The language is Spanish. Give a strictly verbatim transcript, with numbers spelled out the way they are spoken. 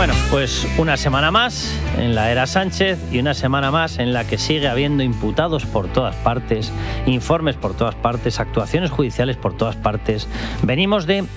Bueno, pues una semana más en la era Sánchez y una semana más en la que sigue habiendo imputados por todas partes, informes por todas partes, actuaciones judiciales por todas partes. Venimos de